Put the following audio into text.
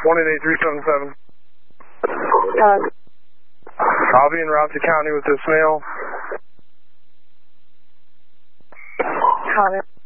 188-377. I'll be in Rousey County with this mail. Copy.